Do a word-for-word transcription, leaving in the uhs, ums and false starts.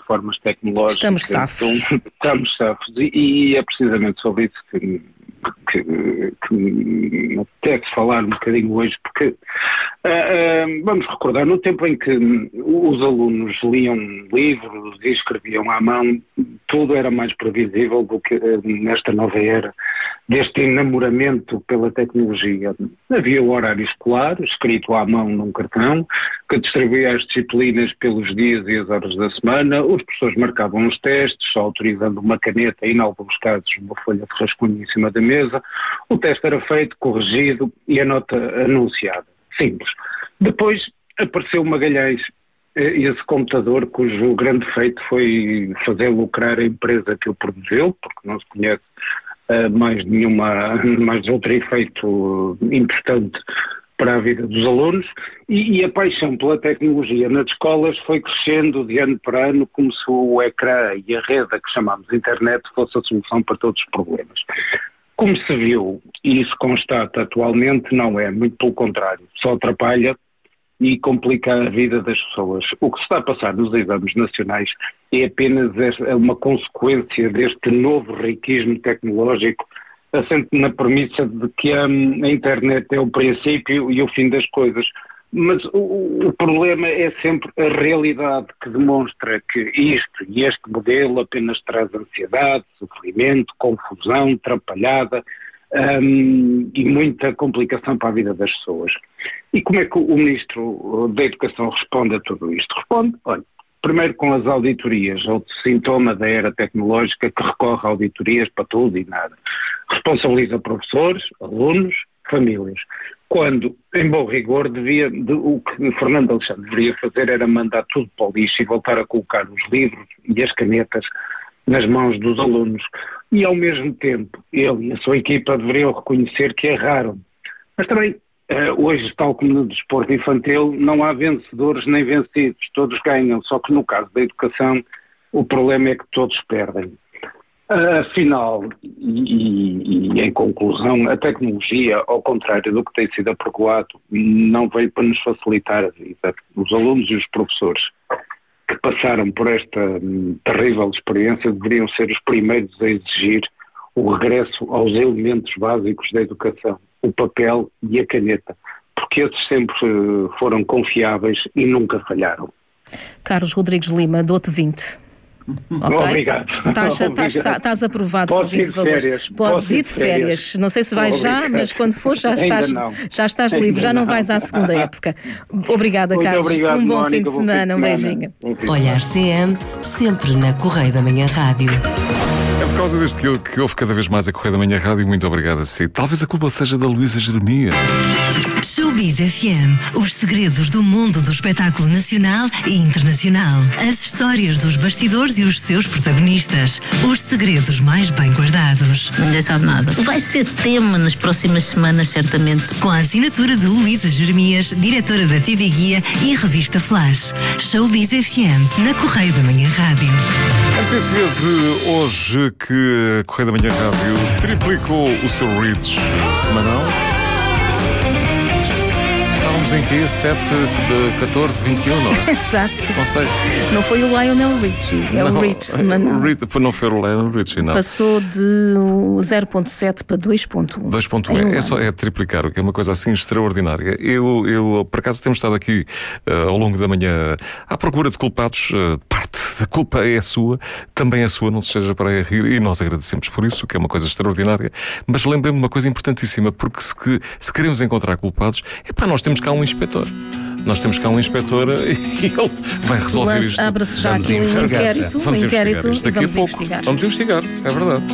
plataformas tecnológicas. Estamos safos. Então, estamos safos. E, e é precisamente sobre isso que, que, que me apetece falar um bocadinho hoje, porque uh, uh, vamos recordar, no tempo em que os alunos liam livros e escreviam à mão, tudo era mais previsível do que uh, nesta nova era deste enamoramento pela tecnologia. Havia o horário escolar, escrito à mão num cartão, que distribuía as disciplinas pelos dias e as horas da semana. Os professores marcavam os testes, só autorizando uma caneta e, em alguns casos, uma folha de rascunho em cima da mesa. O teste era feito, corrigido e a nota anunciada. Simples. Depois apareceu o Magalhães, esse computador cujo grande feito foi fazer lucrar a empresa que o produziu, porque não se conhece uh, mais nenhuma, mais outro efeito importante para a vida dos alunos, e, e a paixão pela tecnologia nas escolas foi crescendo de ano para ano, como se o ecrã e a rede a que chamamos de internet fosse a solução para todos os problemas. Como se viu, e isso constata atualmente, não é, muito pelo contrário, só atrapalha e complica a vida das pessoas. O que se está a passar nos exames nacionais é apenas uma consequência deste novo riquismo tecnológico, assente na premissa de que a, a internet é o princípio e o fim das coisas. Mas o, o problema é sempre a realidade que demonstra que isto e este modelo apenas traz ansiedade, sofrimento, confusão, atrapalhada um, e muita complicação para a vida das pessoas. E como é que o Ministro da Educação responde a tudo isto? Responde, olha, primeiro com as auditorias, outro sintoma da era tecnológica que recorre a auditorias para tudo e nada. Responsabiliza professores, alunos, famílias. Quando, em bom rigor, devia, de, o que Fernando Alexandre deveria fazer era mandar tudo para o lixo e voltar a colocar os livros e as canetas nas mãos dos alunos. E, ao mesmo tempo, ele e a sua equipa deveriam reconhecer que erraram. Mas também, hoje, tal como no desporto infantil, não há vencedores nem vencidos. Todos ganham, só que no caso da educação, o problema é que todos perdem. Afinal, e, e em conclusão, a tecnologia, ao contrário do que tem sido apregoado, não veio para nos facilitar a vida. Os alunos e os professores que passaram por esta hum, terrível experiência deveriam ser os primeiros a exigir o regresso aos elementos básicos da educação, o papel e a caneta, porque esses sempre foram confiáveis e nunca falharam. Carlos Rodrigues Lima, dou-te vinte. Okay. Obrigado. Estás, estás, estás aprovado com vinte valores. Podes ir de férias. férias. Não sei se vais Obrigado. já, mas quando for já estás, já estás livre, já não vais à segunda época. Obrigada, Muito Carlos. obrigado, um bom Mónica, fim de semana, um beijinho. Olhar C M, sempre na Correio da Manhã Rádio. É por causa deste que, que houve cada vez mais a Correio da Manhã Rádio. Muito obrigado a si. Talvez a culpa seja da Luísa Jeremias. Showbiz F M, os segredos do mundo do espetáculo nacional e internacional. As histórias dos bastidores e os seus protagonistas. Os segredos mais bem guardados. Ninguém sabe nada. Vai ser tema nas próximas semanas, certamente. Com a assinatura de Luísa Jeremias, diretora da T V Guia e revista Flash. Showbiz F M, na Correio da Manhã Rádio. Atenção de hoje que a Correio da Manhã Rádio triplicou o seu reach semanal. Estávamos em quê? sete, catorze, vinte e um, não é? Exato. Não sei. Não foi o Lionel Richie, é não, o Rich semanal. O não foi o Lionel Richie, não. Passou de zero ponto sete para dois ponto um. dois ponto um é, é só é triplicar, o que é uma coisa assim extraordinária. Eu, eu por acaso, temos estado aqui uh, ao longo da manhã à procura de culpados. Uh, parte da culpa é a sua, também é a sua, não seja para rir, e nós agradecemos por isso, que é uma coisa extraordinária. Mas lembrem-me uma coisa importantíssima, porque se, que, se queremos encontrar culpados, é pá, nós temos cá um inspetor. Nós temos cá um inspetor e ele vai resolver Lance, isto. Abre-se já Vamos aqui um investigar. inquérito, Vamos um inquérito investigar isto e daqui a vamos pouco. investigar. Vamos investigar, é verdade.